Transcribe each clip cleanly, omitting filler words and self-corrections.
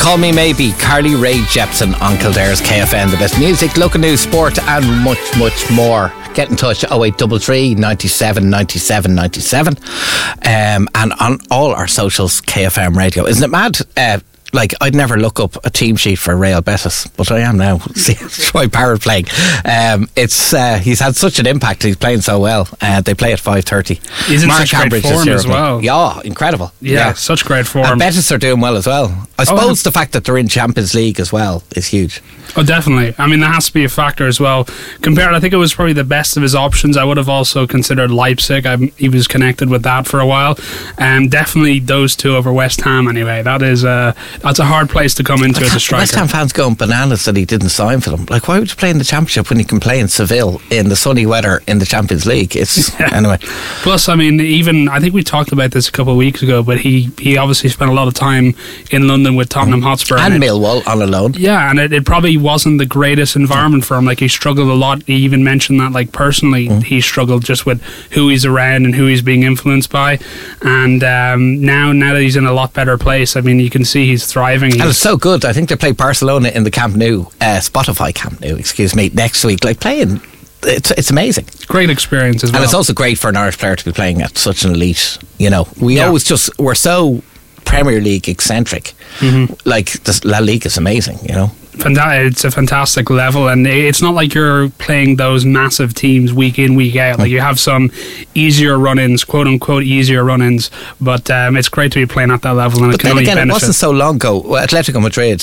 Call Me Maybe, Carly Rae Jepsen on Kildare's KFM. The best music, local news, sport and much, much more. Get in touch, 0833 97 97 97. And on all our socials, KFM Radio. Isn't it mad? I'd never look up a team sheet for Real Betis, but I am now. See, Troy Parrott playing. He's had such an impact. He's playing so well. They play at 5:30. He's in such great form as well. Yeah, incredible. Yeah, such great form. And Betis are doing well as well. I suppose the fact that they're in Champions League as well is huge. Oh, definitely. I mean, that has to be a factor as well. Compared, I think it was probably the best of his options. I would have also considered Leipzig. He was connected with that for a while. Definitely those two over West Ham anyway. That's a hard place to come into as a striker. West Ham fans going bananas that he didn't sign for them. Like, why would you play in the Championship when you can play in Seville in the sunny weather in the Champions League? Anyway. Plus, I mean, I think we talked about this a couple of weeks ago, but he obviously spent a lot of time in London with Tottenham Hotspur. And Millwall on a loan. Yeah, and it probably wasn't the greatest environment for him. Like, he struggled a lot. He even mentioned that, like, personally, he struggled just with who he's around and who he's being influenced by. And now that he's in a lot better place, I mean, you can see he's thriving. And it's so good. I think they play Barcelona in the Camp Nou, Spotify Camp Nou, next week. Like, playing, it's amazing. Great experience as well. And it's also great for an Irish player to be playing at such an elite, we're so Premier League eccentric. Like, the La Liga is amazing, It's a fantastic level, and it's not like you're playing those massive teams week in, week out. Like, you have some easier run-ins, quote unquote easier run-ins, but it's great to be playing at that level. And but then again, it wasn't so long ago. Atletico Madrid,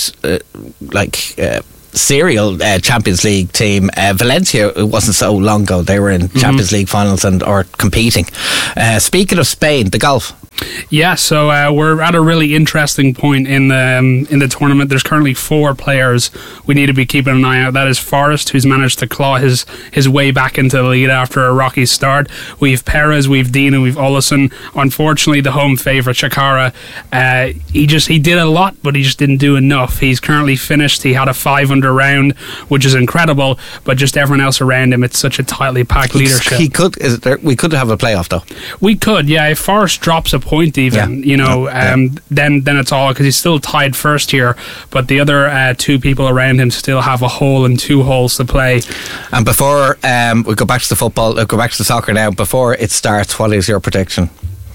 serial Champions League team. Valencia, it wasn't so long ago. They were in Champions League finals or competing. Speaking of Spain, the golf. Yeah, so we're at a really interesting point in the tournament. There's currently 4 players we need to be keeping an eye out. That is Forrest, who's managed to claw his way back into the lead after a rocky start. We've Perez, we've Dean, and we've Olesen. Unfortunately, the home favourite, Chikara, he did a lot, but he just didn't do enough. He's currently finished. He had a 5-under round, which is incredible, but just everyone else around him, it's such a tightly packed leadership. We could have a playoff, though. We could, yeah. If Forrest drops a point even, then it's all, because he's still tied first here, but the other 2 people around him still have a hole and 2 holes to play. And before we go back to the football, go back to the soccer now, before it starts, what is your prediction?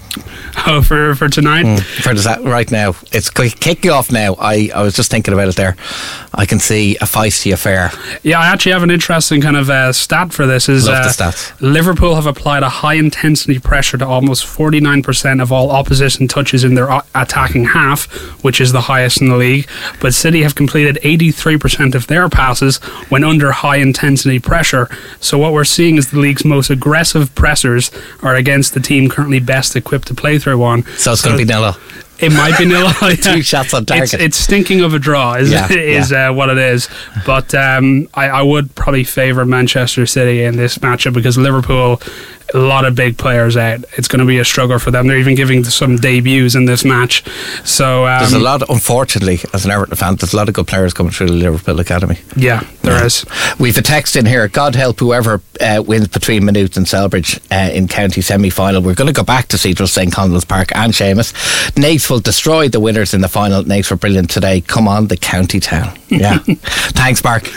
Oh, for tonight? For right now. It's kicking off now. I was just thinking about it there. I can see a feisty affair. Yeah, I actually have an interesting kind of stat for this. Love the stats. Liverpool have applied a high intensity pressure to almost 49% of all opposition touches in their attacking half, which is the highest in the league. But City have completed 83% of their passes when under high intensity pressure. So what we're seeing is the league's most aggressive pressers are against the team currently best equipped to play through one. So it's going to be nil. It might be nil. 2 shots on target. It's stinking of a draw, is what it is. But I would probably favour Manchester City in this matchup, because Liverpool, a lot of big players out. It's going to be a struggle for them. They're even giving some debuts in this match. So there's a lot, unfortunately, as an Everton fan, there's a lot of good players coming through the Liverpool Academy. Yeah, there is. We've a text in here. God help whoever wins between Maynooth and Selbridge in county semi-final. We're going to go back to Cedral St. Conlon's Park and Seamus. Naas will destroy the winners in the final. Naas were brilliant today. Come on, the county town. Yeah. Thanks, Mark.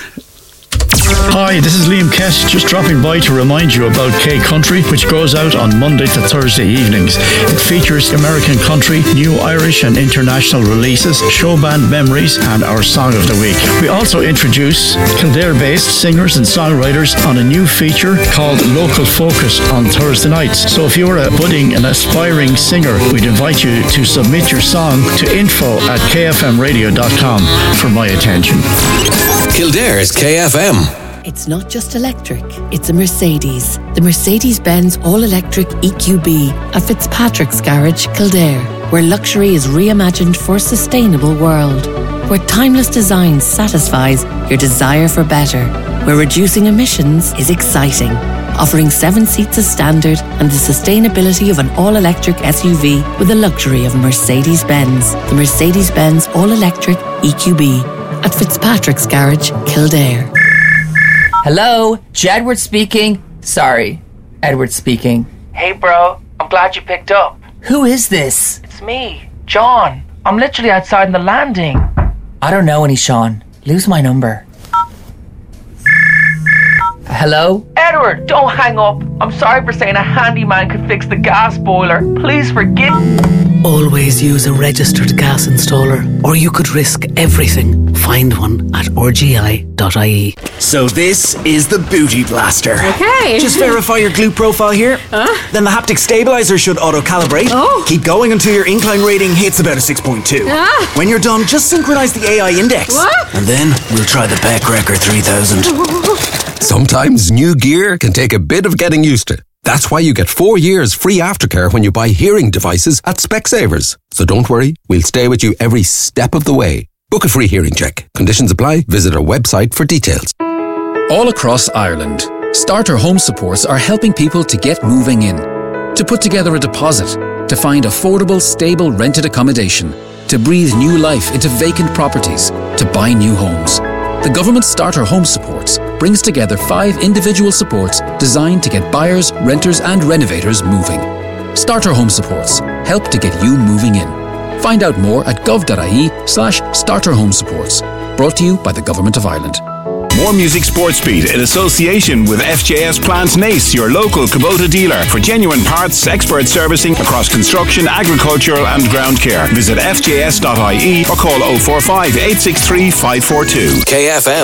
Hi, this is Liam Kett, just dropping by to remind you about K Country, which goes out on Monday to Thursday evenings. It features American country, new Irish and international releases, show band memories, and our song of the week. We also introduce Kildare-based singers and songwriters on a new feature called Local Focus on Thursday nights. So if you're a budding and aspiring singer, we'd invite you to submit your song to info@kfmradio.com for my attention. Kildare's KFM. It's not just electric, it's a Mercedes. The Mercedes-Benz all-electric EQB at Fitzpatrick's Garage, Kildare, where luxury is reimagined for a sustainable world, where timeless design satisfies your desire for better, where reducing emissions is exciting, offering 7 seats as standard and the sustainability of an all-electric SUV with the luxury of Mercedes-Benz. The Mercedes-Benz all-electric EQB at Fitzpatrick's Garage, Kildare. Hello, Jedward speaking. Sorry, Edward speaking. Hey bro, I'm glad you picked up. Who is this? It's me, John. I'm literally outside in the landing. I don't know any Sean. Lose my number. Hello? Edward, don't hang up. I'm sorry for saying a handyman could fix the gas boiler. Please forgive. Always use a registered gas installer, or you could risk everything. Find one at rgi.ie. So this is the Booty Blaster. Okay. Just verify your glute profile here. Then the haptic stabilizer should auto-calibrate. Oh. Keep going until your incline rating hits about a 6.2. When you're done, just synchronize the AI index. What? And then we'll try the Beckrecker 3000. Sometimes new gear can take a bit of getting used to. That's why you get 4 years free aftercare when you buy hearing devices at Specsavers. So don't worry, we'll stay with you every step of the way. Book a free hearing check. Conditions apply. Visit our website for details. All across Ireland, Starter Home Supports are helping people to get moving in, to put together a deposit, to find affordable, stable rented accommodation, to breathe new life into vacant properties, to buy new homes. The government Starter Home Supports brings together 5 individual supports designed to get buyers, renters and renovators moving. Starter Home Supports help to get you moving in. Find out more at gov.ie/Starter Home Supports. Brought to you by the Government of Ireland. More Music Sports Beat in association with FJS Plant Nace, your local Kubota dealer for genuine parts, expert servicing across construction, agricultural and ground care. Visit fjs.ie or call 045 863 542. KFM.